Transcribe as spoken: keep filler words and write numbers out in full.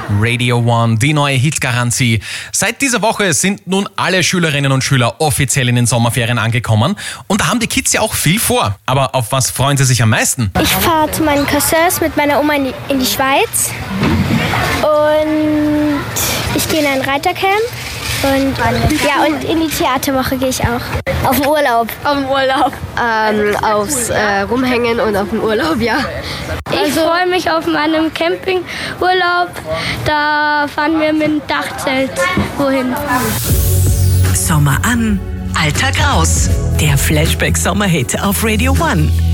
Radio One, die neue Hitgarantie. Seit dieser Woche sind nun alle Schülerinnen und Schüler offiziell in den Sommerferien angekommen. Und da haben die Kids ja auch viel vor. Aber auf was freuen sie sich am meisten? Ich fahre zu meinen Cousins mit meiner Oma in die, in die Schweiz. Und ich gehe in ein Reitercamp. Und, ja, und in die Theaterwoche gehe ich auch. Auf den Urlaub. Auf den Urlaub. Ähm, aufs äh, Rumhängen und auf den Urlaub, ja. Ich also, freue mich auf meinem Campingurlaub. Da fahren wir mit dem Dachzelt wohin. Sommer an, Alltag raus. Der Flashback-Sommerhit auf Radio One.